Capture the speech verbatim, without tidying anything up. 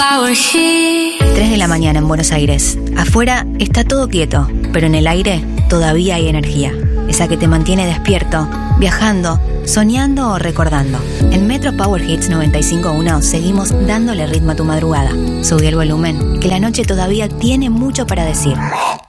tres de la mañana en Buenos Aires. Afuera está todo quieto, pero en el aire todavía hay energía. Esa que te mantiene despierto, viajando, soñando o recordando. En Metro Power Hits noventa y cinco punto uno seguimos dándole ritmo a tu madrugada. Subí el volumen, que la noche todavía tiene mucho para decir.